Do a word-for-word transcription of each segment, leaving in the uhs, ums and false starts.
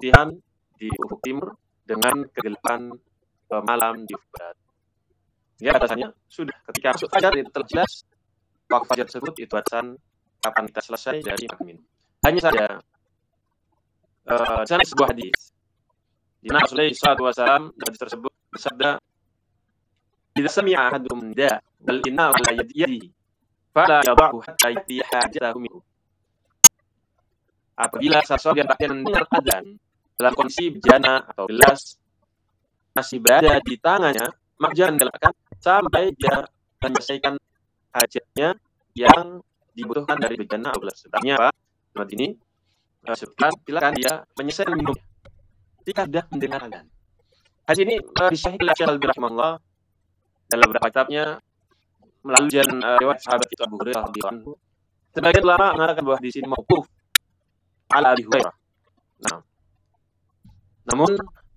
keputihan di ufuk timur dengan kegelapan malam di ufuk barat. Ya, batasannya sudah ketika masuk fajar itu telah jelas waktu fajar tersebut itu batasan kapan kita selesai dari makan minum. Hanya saja uh, di sana sebuah hadis di mana Rasulullah shallallahu alaihi wasallam hadis tersebut bersabda, "Idza sami'a ahadukum da wal inna ala yadihi fala yad'u hatta yati hajatahu minhu." Apabila seseorang yang mendengar adzan dalam kondisi bejana atau gelas masih berada di tangannya, maka jangan diletakkan sampai dia menyelesaikan hajatnya yang dibutuhkan dari bejana atau gelas. Artinya apa? Saat ini uh, sebutkan silakan dia menyelesaikan minum jika sudah mendengar adzan. Hadis ini uh, disahihkan oleh Syekh Al-Albani rahimahullah dalam beberapa kitabnya melalui jalan uh, riwayat sahabat itu Abu Hurairah radhiyallahu anhu. Sebagian ulama mengatakan bahwa di sini mauquf ala Abi Hurairah. Nah, namun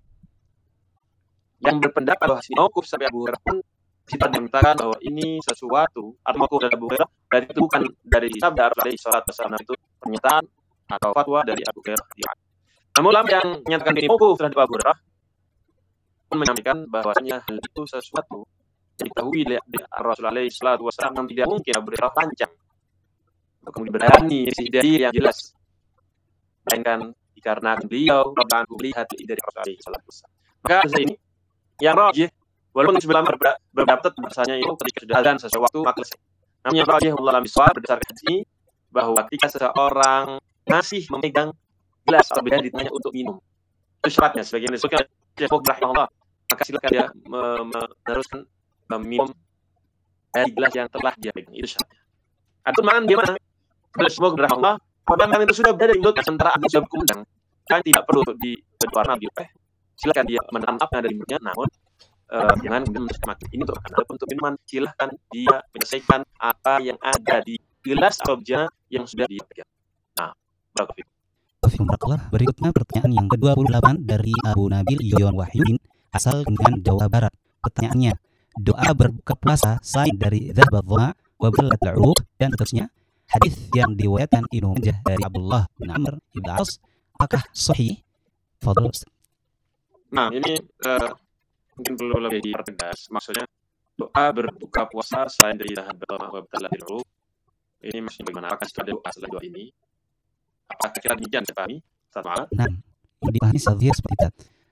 yang berpendapat bahwa sini mauquf sampai Abu Hurairah pun kita mengatakan bahwa ini sesuatu atau mauquf dari Abu Hurairah dari itu bukan dari sabda Rasulullah shallallahu alaihi wasallam, itu pernyataan atau fatwa dari Abu Hurairah. Namun ulama yang menyatakan ini mauquf terhadap Abu Hurairah pun menyampaikan bahwasanya hal itu sesuatu yang diketahui oleh Rasulullah shallallahu alaihi wasallam, tidak mungkin Abu Hurairah panjang untuk kemudian berani dari yang jelas, melainkan dikarenakan beliau Rabbana melihat dari Rasulullah shallallahu alaihi wasallam. Maka dari ini yang rajih, walaupun sebelah berpendapat bahasanya itu ketika sudah azan sesuatu maka selesai. Namun yang rajih wallahu a'lam berdasarkan hadis ini bahwa ketika seseorang masih memegang gelas atau beda di tangannya untuk minum, itu syaratnya sebagian disebutkan Syekh rahimahullah, maka silakan dia meneruskan meminum dari gelas yang telah dia pegang, itu syaratnya. Atau mana dia mana? Syekh rahimahullah, apabila itu sudah berada di mulut sementara ada sudah berkumandang, kan tidak perlu di berwarna biru teh. Silakan dia menantapnya dari mulutnya, namun uh, jangan kemudian makan. Ini untuk makan. Adapun untuk minuman, silakan dia menyelesaikan apa yang ada di gelas atau bejana yang sudah dia pegang. Nah, barakallahu. Berikutnya pertanyaan yang kedua puluh delapan dari Abu Nabil Yon Wahyudin asal dengan Jawa Barat. Pertanyaannya, doa berbuka puasa selain dari dzahab adh-dhama wa balat al-'uruq dan seterusnya, hadis yang diriwayatkan Ibnu Majah dari Abdullah bin Amr bin As, apakah sahih? Fadhil. Nah, ini uh, mungkin perlu lebih dipertegas. Maksudnya doa berbuka puasa selain dari dzahab adh-dhama wa balat al-'uruq, ini maksudnya bagaimana? Apakah ada doa selain doa ini? Apakah kira demikian saya pahami? Satu hal. Nah, yang dipahami Sazir seperti itu.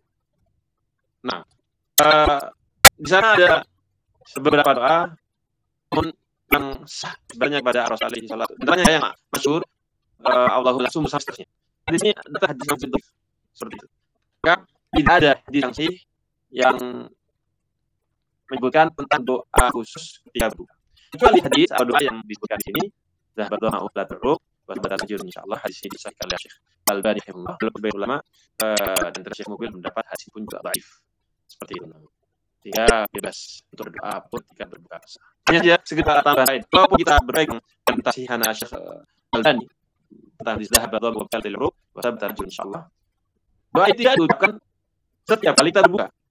Nah, uh, di sana ada beberapa doa yang sah sebenarnya pada Rasulullah shallallahu alaihi wasallam. Antaranya yang masyhur, uh, Allahumma sum seterusnya. Di sini ada hadis yang betul seperti itu. Maka tidak ada hadis yang sahih yang menyebutkan tentang doa khusus ketika berbuka. Kecuali hadis atau doa yang disebutkan di sini, dzahab adh-dhama wa balat al-'uruq pada tajur, insyaallah hadis ini disahihkan oleh Syekh Al-Albani rahimahullah. Beberapa ulama uh, dan Syekh Mubil mendapat hadis pun juga dhaif seperti itu. Sehingga bebas untuk berdoa pun ketika berbuka puasa. Hanya saja sekedar tambahan, walaupun kita berpegang dan tasihan Syekh Al-Albani tentang dzahab adh-dhama wa balat al-'uruq wa sabata tajur, insyaallah doa itu tidak diucapkan setiap kali kita berbuka.